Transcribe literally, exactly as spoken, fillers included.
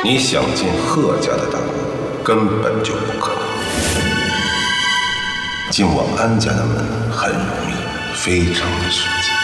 你想进贺家的大门，根本就不可能。进我安家的门很容易，非常的实际。